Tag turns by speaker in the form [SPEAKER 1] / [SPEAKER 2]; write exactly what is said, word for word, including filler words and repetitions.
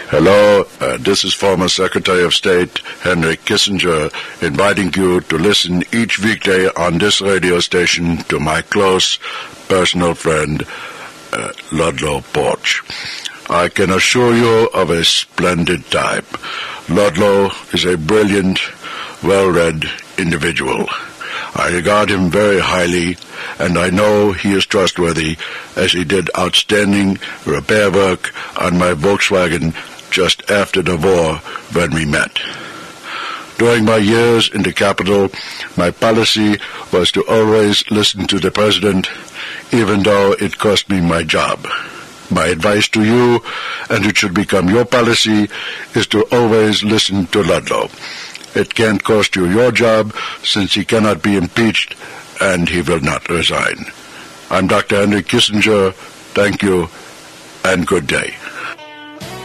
[SPEAKER 1] Hello, uh, this is former Secretary of State Henry Kissinger inviting you to listen each weekday on this radio station to my close personal friend, uh, Ludlow Porch. I can assure you of a splendid time. Ludlow is a brilliant, well-read individual. I regard him very highly, and I know he is trustworthy, as he did outstanding repair work on my Volkswagen just after the war when we met. During my years in the Capitol, my policy was to always listen to the President, even though it cost me my job. My advice to you, and it should become your policy, is to always listen to Ludlow. It can't cost you your job, since he cannot be impeached, and he will not resign. I'm Doctor Henry Kissinger. Thank you, and good day.